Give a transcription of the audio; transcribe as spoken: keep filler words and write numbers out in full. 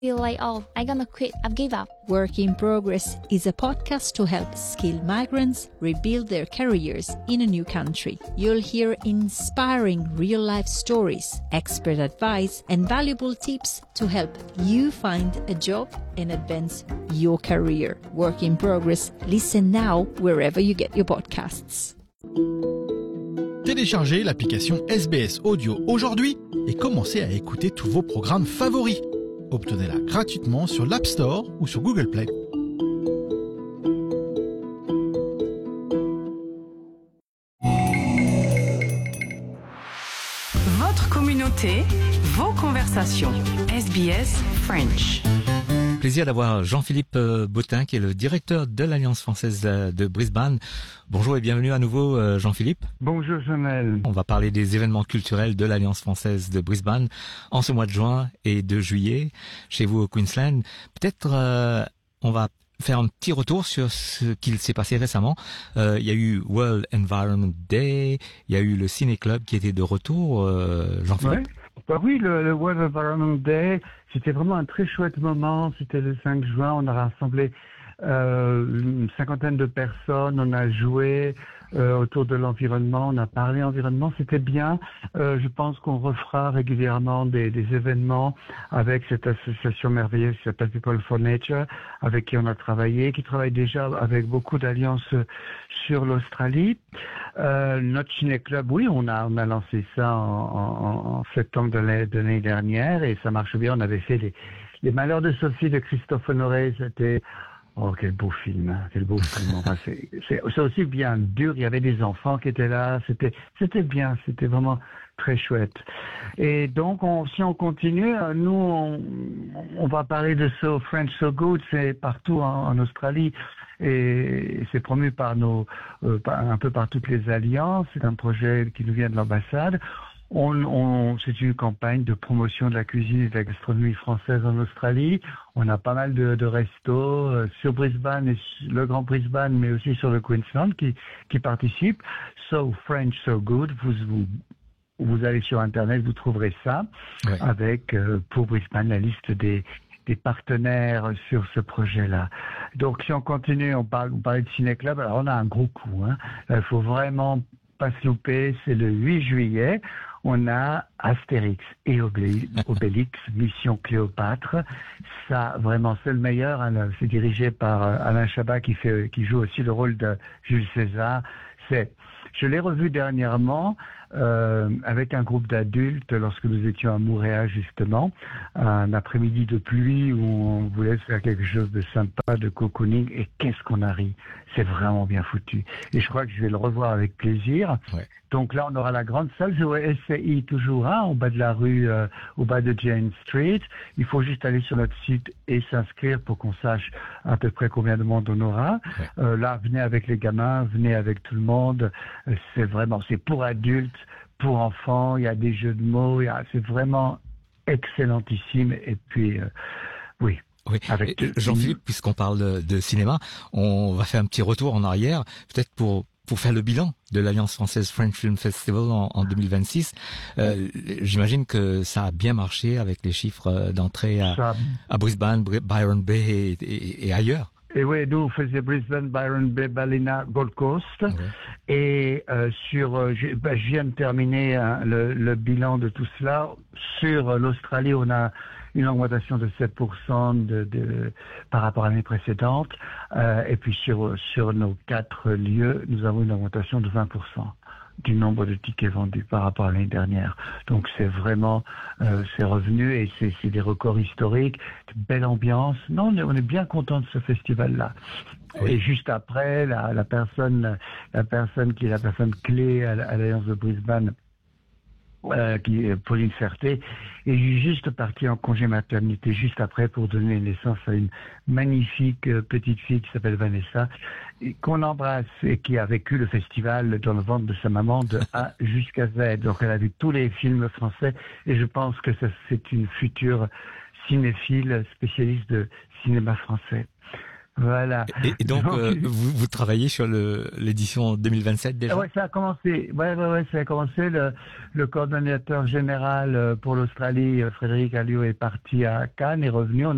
Feel like, oh, I'm gonna quit, I've give up. Work in Progress is a podcast to help skilled migrants rebuild their careers in a new country. You'll hear inspiring real-life stories, expert advice, and valuable tips to help you find a job and advance your career. Work in Progress. Listen now wherever you get your podcasts. Téléchargez l'application S B S Audio aujourd'hui et commencez à écouter tous vos programmes favoris. Obtenez-la gratuitement sur l'App Store ou sur Google Play. Votre communauté, vos conversations. S B S French. Plaisir d'avoir Jean-Philippe Bottin, qui est le directeur de l'Alliance française de Brisbane. Bonjour et bienvenue à nouveau, Jean-Philippe. Bonjour, Janelle. On va parler des événements culturels de l'Alliance française de Brisbane en ce mois de juin et de juillet, chez vous au Queensland. Peut-être euh, on va faire un petit retour sur ce qu'il s'est passé récemment. Euh, il y a eu World Environment Day, il y a eu le Ciné Club qui était de retour, euh, Jean-Philippe. Ouais. Bah oui, le, le World Environment Day, c'était vraiment un très chouette moment. C'était le cinq juin, on a rassemblé euh, une cinquantaine de personnes, on a joué euh, autour de l'environnement, on a parlé environnement, c'était bien. Euh, je pense qu'on refera régulièrement des, des événements avec cette association merveilleuse qui s'appelle People for Nature, avec qui on a travaillé, qui travaille déjà avec beaucoup d'alliances sur l'Australie. Euh, notre Ciné Club, oui, on a on a lancé ça en, en, en septembre de l'année, de l'année dernière et ça marche bien. On avait fait les, les Malheurs de Sophie de Christophe Honoré. C'était oh quel beau film, quel beau film. Enfin, c'est, c'est c'est aussi bien dur. Il y avait des enfants qui étaient là. C'était c'était bien. C'était vraiment très chouette. Et donc, on, si on continue, nous, on, on va parler de So French So Good. C'est partout en, en Australie. Et c'est promu par nos, euh, par, un peu par toutes les alliances. C'est un projet qui nous vient de l'ambassade. On, on, c'est une campagne de promotion de la cuisine et de la gastronomie française en Australie. On a pas mal de, de restos euh, sur Brisbane et sur le Grand Brisbane, mais aussi sur le Queensland qui, qui participent. So French So Good. Vous, vous, vous allez sur Internet, vous trouverez ça, ouais. Avec euh, pour Brisbane la liste des des partenaires sur ce projet-là. Donc, si on continue, on parle, on parlait de Ciné Club. Alors, on a un gros coup, hein. Il faut vraiment pas se louper. C'est le huit juillet. On a Astérix et Obélix, Mission Cléopâtre. Ça, vraiment, c'est le meilleur. Hein. C'est dirigé par Alain Chabat qui fait, qui joue aussi le rôle de Jules César. C'est, je l'ai revu dernièrement. Euh, avec un groupe d'adultes lorsque nous étions à Mooréa justement, un après-midi de pluie où on voulait faire quelque chose de sympa, de cocooning, et qu'est-ce qu'on a ri. C'est vraiment bien foutu. Et je crois que je vais le revoir avec plaisir. Ouais. Donc là, on aura la grande salle, je vois S C I toujours, hein, au bas de la rue, euh, au bas de Jane Street. Il faut juste aller sur notre site et s'inscrire pour qu'on sache à peu près combien de monde on aura. Ouais. Euh, là, venez avec les gamins, venez avec tout le monde. Euh, c'est vraiment, c'est pour adultes, pour enfants, il y a des jeux de mots, il y a, c'est vraiment excellentissime. Et puis, euh, oui. Oui. Avec Jean-Philippe, puisqu'on parle de, de cinéma, on va faire un petit retour en arrière, peut-être pour pour faire le bilan de l'Alliance française French Film Festival en, en deux mille vingt-six. Euh, j'imagine que ça a bien marché avec les chiffres d'entrée à, ça... à Brisbane, Byron Bay et, et, et ailleurs. Et oui, nous on faisait Brisbane, Byron Bay, Ballina, Gold Coast. Okay. Et euh, sur, euh, je, bah, je viens de terminer hein, le, le bilan de tout cela. Sur euh, l'Australie, on a une augmentation de sept pour cent de, de, par rapport à l'année précédente. Euh, et puis sur, sur nos quatre lieux, nous avons une augmentation de vingt pour cent du nombre de tickets vendus par rapport à l'année dernière. Donc c'est vraiment, euh, c'est revenu et c'est, c'est des records historiques, de belle ambiance. Non, on est, on est bien content de ce festival-là. Oui. Et juste après, la, la personne, la personne qui est la personne clé à, à l'Alliance de Brisbane, Euh, qui est Pauline Ferté, est juste partie en congé maternité juste après pour donner naissance à une magnifique euh, petite fille qui s'appelle Vanessa, et qu'on embrasse et qui a vécu le festival dans le ventre de sa maman de A jusqu'à Z. Donc elle a vu tous les films français et je pense que ça, c'est une future cinéphile spécialiste de cinéma français. Voilà. Et, et donc, donc euh, vous, vous travaillez sur le, l'édition deux mille vingt-sept déjà? Oui, ça a commencé. Ouais, ouais, ouais, ça a commencé. Le, le coordonnateur général pour l'Australie, Frédéric Alliot, est parti à Cannes, est revenu. On